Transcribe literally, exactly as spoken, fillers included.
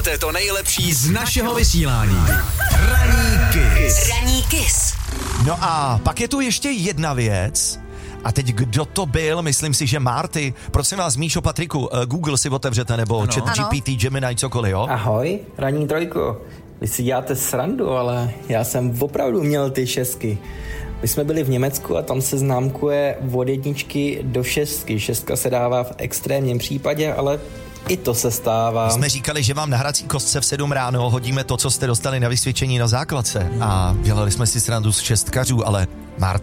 získáváte to nejlepší z našeho vysílání. Ranní Kiss. Ranní Kiss. No a pak je tu ještě jedna věc. A teď kdo to byl? Myslím si, že Marty. Prosím vás, Míšo, Patriku, Google si otevřete, nebo chat G P T, Gemini, cokoliv, jo? Ahoj, ranní trojko. Vy si děláte srandu, ale já jsem opravdu měl ty šestky. My jsme byli v Německu a tam se známkuje od jedničky do šestky. Šestka se dává v extrémním případě, ale i to se stává. Jsme říkali, že vám na hrací kostce v sedm ráno hodíme to, co jste dostali na vysvědčení na základce. A dělali jsme si srandu z šestkařů, ale Marty